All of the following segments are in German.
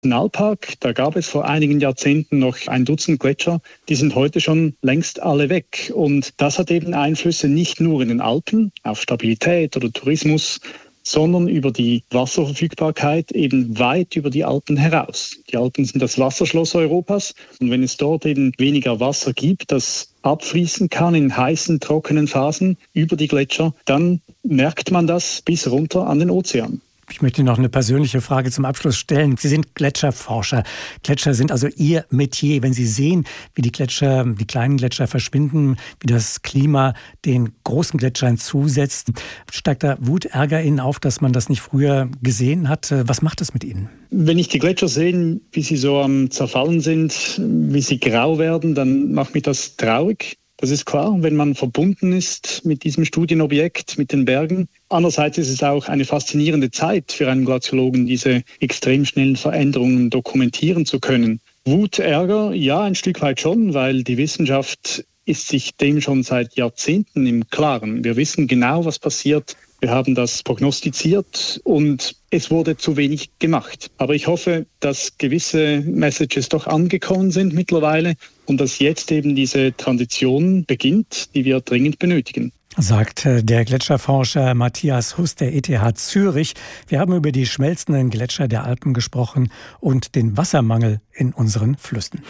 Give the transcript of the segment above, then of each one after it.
Nationalpark, da gab es vor einigen Jahrzehnten noch ein Dutzend Gletscher, die sind heute schon längst alle weg. Und das hat eben Einflüsse nicht nur in den Alpen auf Stabilität oder Tourismus, sondern über die Wasserverfügbarkeit eben weit über die Alpen heraus. Die Alpen sind das Wasserschloss Europas und wenn es dort eben weniger Wasser gibt, das abfließen kann in heißen, trockenen Phasen über die Gletscher, dann merkt man das bis runter an den Ozean. Ich möchte noch eine persönliche Frage zum Abschluss stellen. Sie sind Gletscherforscher. Gletscher sind also Ihr Metier. Wenn Sie sehen, wie die kleinen Gletscher verschwinden, wie das Klima den großen Gletschern zusetzt, steigt da Wut, Ärger Ihnen auf, dass man das nicht früher gesehen hat? Was macht das mit Ihnen? Wenn ich die Gletscher sehe, wie sie so am Zerfallen sind, wie sie grau werden, dann macht mich das traurig. Das ist klar, wenn man verbunden ist mit diesem Studienobjekt, mit den Bergen. Andererseits ist es auch eine faszinierende Zeit für einen Glaziologen, diese extrem schnellen Veränderungen dokumentieren zu können. Wut, Ärger, ja, ein Stück weit schon, weil die Wissenschaft ist sich dem schon seit Jahrzehnten im Klaren. Wir wissen genau, was passiert. Wir haben das prognostiziert und es wurde zu wenig gemacht. Aber ich hoffe, dass gewisse Messages doch angekommen sind mittlerweile und dass jetzt eben diese Transition beginnt, die wir dringend benötigen. Sagt der Gletscherforscher Matthias Huss der ETH Zürich. Wir haben über die schmelzenden Gletscher der Alpen gesprochen und den Wassermangel in unseren Flüssen.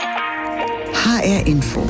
HR Info.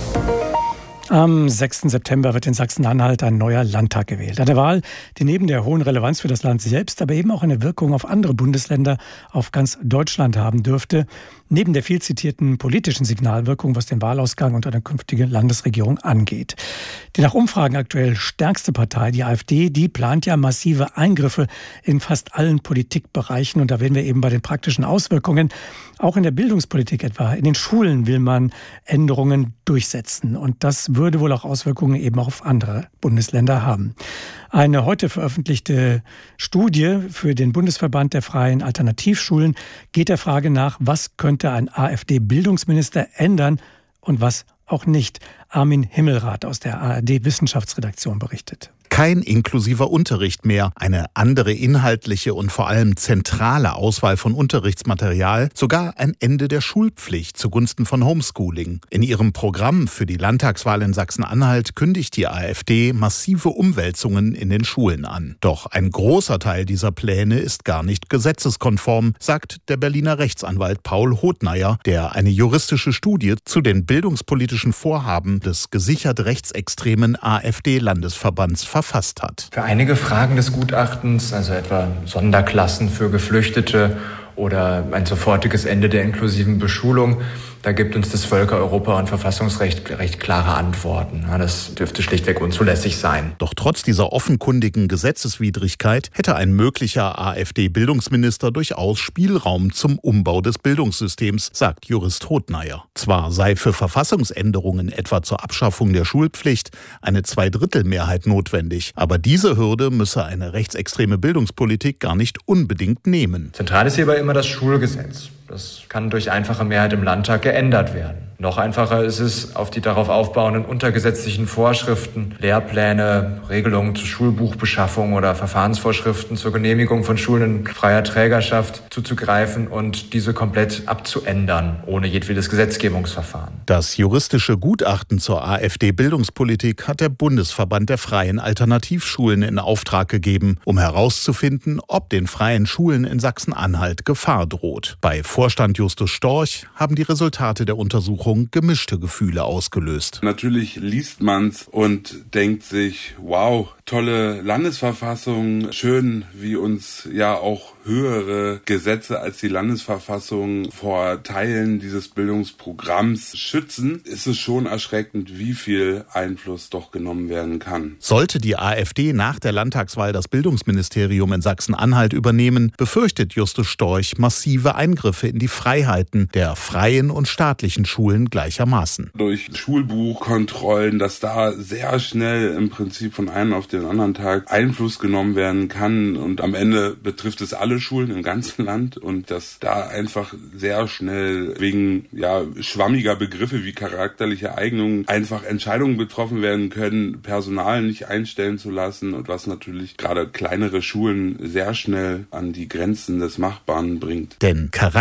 Am 6. September wird in Sachsen-Anhalt ein neuer Landtag gewählt. Eine Wahl, die neben der hohen Relevanz für das Land selbst, aber eben auch eine Wirkung auf andere Bundesländer, auf ganz Deutschland haben dürfte. Neben der viel zitierten politischen Signalwirkung, was den Wahlausgang und eine künftige Landesregierung angeht. Die nach Umfragen aktuell stärkste Partei, die AfD, die plant ja massive Eingriffe in fast allen Politikbereichen. Und da werden wir eben bei den praktischen Auswirkungen. Auch in der Bildungspolitik etwa. In den Schulen will man Änderungen durchsetzen. Und das würde wohl auch Auswirkungen eben auch auf andere Bundesländer haben. Eine heute veröffentlichte Studie für den Bundesverband der Freien Alternativschulen geht der Frage nach, was könnte ein AfD-Bildungsminister ändern und was auch nicht. Armin Himmelrath aus der ARD-Wissenschaftsredaktion berichtet. Kein inklusiver Unterricht mehr, eine andere inhaltliche und vor allem zentrale Auswahl von Unterrichtsmaterial, sogar ein Ende der Schulpflicht zugunsten von Homeschooling. In ihrem Programm für die Landtagswahl in Sachsen-Anhalt kündigt die AfD massive Umwälzungen in den Schulen an. Doch ein großer Teil dieser Pläne ist gar nicht gesetzeskonform, sagt der Berliner Rechtsanwalt Paul Hothneyer, der eine juristische Studie zu den bildungspolitischen Vorhaben des gesichert rechtsextremen AfD-Landesverbands verfasst hat. Für einige Fragen des Gutachtens, also etwa Sonderklassen für Geflüchtete oder ein sofortiges Ende der inklusiven Beschulung, da gibt uns das Völker-, Europa- und Verfassungsrecht recht klare Antworten. Das dürfte schlichtweg unzulässig sein. Doch trotz dieser offenkundigen Gesetzeswidrigkeit hätte ein möglicher AfD-Bildungsminister durchaus Spielraum zum Umbau des Bildungssystems, sagt Jurist Hothneyer. Zwar sei für Verfassungsänderungen, etwa zur Abschaffung der Schulpflicht, eine Zweidrittelmehrheit notwendig, aber diese Hürde müsse eine rechtsextreme Bildungspolitik gar nicht unbedingt nehmen. Zentral ist hierbei immer das Schulgesetz. Das kann durch einfache Mehrheit im Landtag geändert werden. Noch einfacher ist es, auf die darauf aufbauenden untergesetzlichen Vorschriften, Lehrpläne, Regelungen zur Schulbuchbeschaffung oder Verfahrensvorschriften zur Genehmigung von Schulen in freier Trägerschaft zuzugreifen und diese komplett abzuändern, ohne jedwedes Gesetzgebungsverfahren. Das juristische Gutachten zur AfD-Bildungspolitik hat der Bundesverband der Freien Alternativschulen in Auftrag gegeben, um herauszufinden, ob den freien Schulen in Sachsen-Anhalt Gefahr droht. Bei Vorstand Justus Storch haben die Resultate der Untersuchung gemischte Gefühle ausgelöst. Natürlich liest man's und denkt sich, wow, tolle Landesverfassung, schön, wie uns ja auch höhere Gesetze als die Landesverfassung vor Teilen dieses Bildungsprogramms schützen, ist es schon erschreckend, wie viel Einfluss doch genommen werden kann. Sollte die AfD nach der Landtagswahl das Bildungsministerium in Sachsen-Anhalt übernehmen, befürchtet Justus Storch massive Eingriffe in die Freiheiten der freien und staatlichen Schulen gleichermaßen. Durch Schulbuchkontrollen, dass da sehr schnell im Prinzip von einem auf den anderen Tag Einfluss genommen werden kann und am Ende betrifft es alle Schulen im ganzen Land und dass da einfach sehr schnell wegen schwammiger Begriffe wie charakterliche Eignung einfach Entscheidungen getroffen werden können, Personal nicht einstellen zu lassen und was natürlich gerade kleinere Schulen sehr schnell an die Grenzen des Machbaren bringt. Denn